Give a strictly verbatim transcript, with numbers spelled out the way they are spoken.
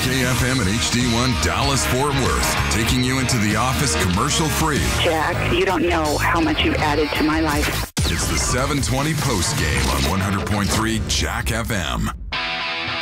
K F M and H D one Dallas Fort Worth, taking you into the office commercial free. Jack, you don't know how much you've added to my life. It's the seven twenty post game on one hundred point three Jack F M.